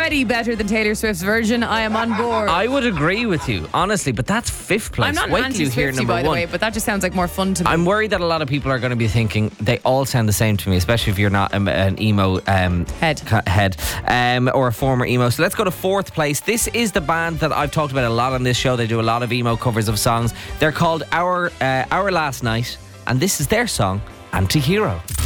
already better than Taylor Swift's version. I am on board. I would agree with you, honestly, but that's fifth place. I'm not Wait till you hear anti-Swiftie, number by the one. way, but that just sounds like more fun to me. I'm worried that a lot of people are going to be thinking they all sound the same to me, especially if you're not an emo head or a former emo. So let's go to fourth place. This is the band that I've talked about a lot on this show. They do a lot of emo covers of songs. They're called Our Last Night, and this is their song, Anti-Hero.